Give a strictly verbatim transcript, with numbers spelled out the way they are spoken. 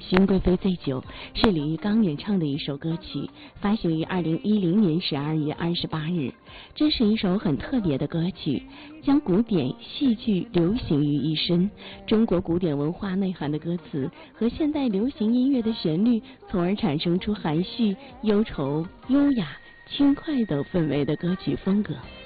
新贵妃醉酒》是李玉刚演唱的一首歌曲，发行于二零一零年十二月二十八日。这是一首很特别的歌曲，将古典、戏剧、流行于一身，中国古典文化内涵的歌词和现代流行音乐的旋律，从而产生出含蓄、忧愁、优雅、轻快等氛围的歌曲风格。